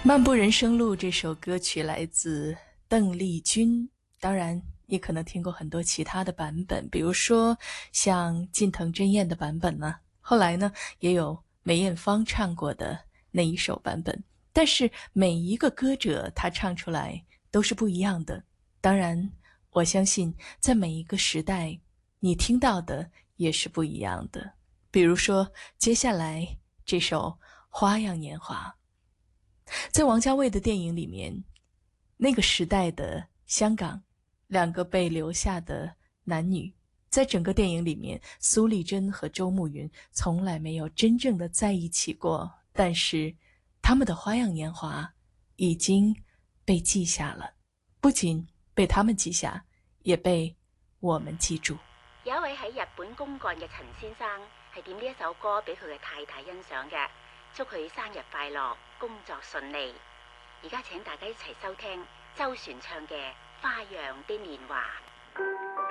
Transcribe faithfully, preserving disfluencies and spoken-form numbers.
漫步人生路这首歌曲来自邓丽君，当然你可能听过很多其他的版本，比如说像近藤真彦的版本呢，后来呢也有梅艳芳唱过的那一首版本，但是每一个歌者他唱出来都是不一样的。当然我相信在每一个时代你听到的也是不一样的。比如说接下来这首《花样年华》，在王家卫的电影里面，那个时代的香港，两个被留下的男女，在整个电影里面，苏丽珍和周慕云从来没有真正的在一起过，但是他们的花样年华已经被记下了，不仅被他们记下，也被我们记住。 有一位喺日本公幹嘅陳先生係點呢一首歌俾佢嘅太太欣賞嘅，祝佢生日快樂，工作順利。而家請大家一齊收聽周璇唱嘅《花樣的年華》。